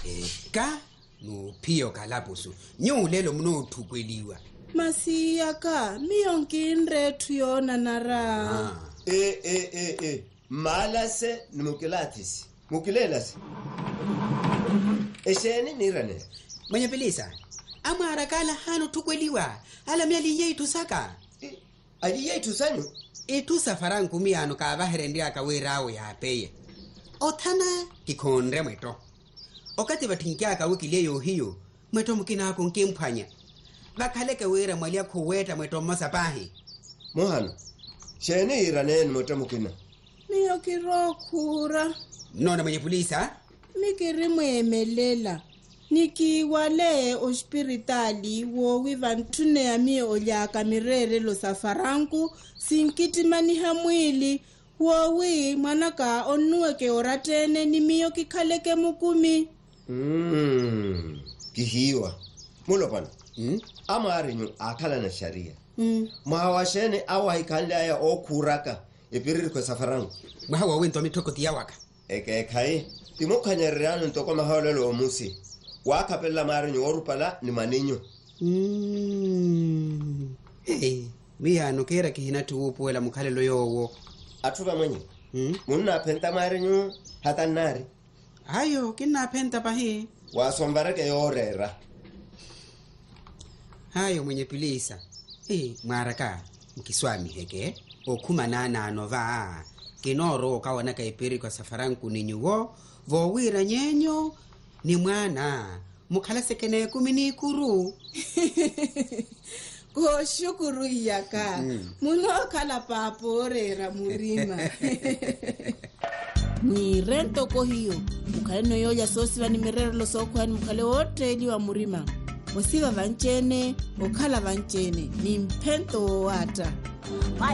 Ka no pio kalapusu nyulelo mno thukweliwa masiya ka miyonkinre tuyona nara malase nimukelatis mukilelas esheni nirane mwenye pelisa amara kala hano thukweliwa ala myali yetu saka ali yetu sanyu itu safaranku miyano ka baherendia ka werawo ya peye othana kikhonre mweto okati bathinkia ka wikileyo hiyo mweto mukina ko nkemphanya bakhaleke wera mwali akhoweta mweto masapahi mohano sheni irane mweto mukina miyokirokhura nona mwenye polisa mikiri mwemelela nikiwale ospiritali wo wivantune ya mie olyaka mirere lo safaranku sinkitimaniha mwili wowi mwanaka onuweke oratene ni miyo kikhaleke mukumi kihiwa mulopana amarinyu akhala na sharia mwawashene awaikhanda ya okhuraka epiriri kwa safaranku mwawa wento mitokoti yawaka ekekhai timokhanyererano ntoko mahaolelo omusi wakhapella marinyu orupala ni maninyo miyano kera kihina tuupuela mukhalelo yowo athuva mwenye munna phenta marinyu hatanari hayo kina phenta pahi wasombareke yorera hayo mwenye pilisa mwaraka mkiswami heke okhuma nanano va kinoro kawana kaipiri kwa safaranku ninyuwo vowira nyenyo ni mwana mukhala sekene kuminikuru koshukuru yaka munokhala papo rera murima ni rento ko hiyo mukhale noyo ya sosi vani mirero lo sokhwani mukhale wotreli wa murima musiva vanchene okhala vanchene ni mphento wata